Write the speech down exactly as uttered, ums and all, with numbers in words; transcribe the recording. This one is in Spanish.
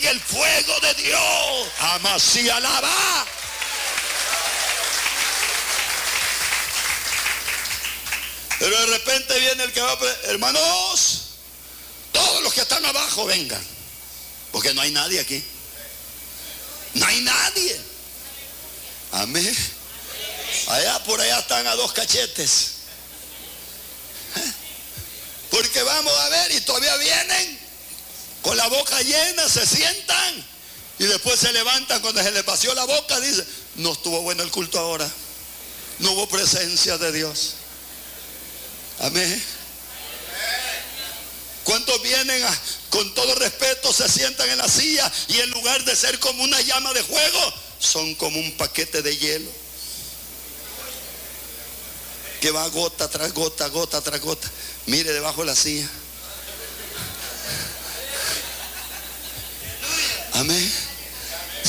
el fuego de Dios. Amasí, alaba. Pero de repente viene el que va a... Hermanos, todos los que están abajo vengan. Porque no hay nadie aquí. No hay nadie. Amén. Allá por allá están a dos cachetes. Porque vamos a ver, y todavía vienen con la boca llena, se sientan y después se levantan cuando se les vació la boca. Dicen, no estuvo bueno el culto ahora, no hubo presencia de Dios. Amén. ¿Cuántos vienen a, con todo respeto, se sientan en la silla y en lugar de ser como una llama de fuego, son como un paquete de hielo que va gota tras gota, gota tras gota? Mire debajo de la silla. Amén.